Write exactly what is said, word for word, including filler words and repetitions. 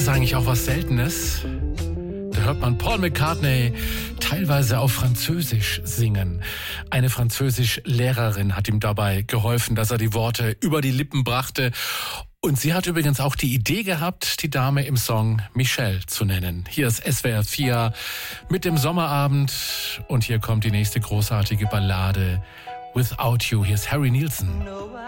eigentlich auch was Seltenes. Da hört man Paul McCartney teilweise auf Französisch singen. Eine Französisch-Lehrerin hat ihm dabei geholfen, dass er die Worte über die Lippen brachte. Und sie hat übrigens auch die Idee gehabt, die Dame im Song Michelle zu nennen. Hier ist S W R vier mit dem Sommerabend. Und hier kommt die nächste großartige Ballade, Without You. Hier ist Harry Nilsson.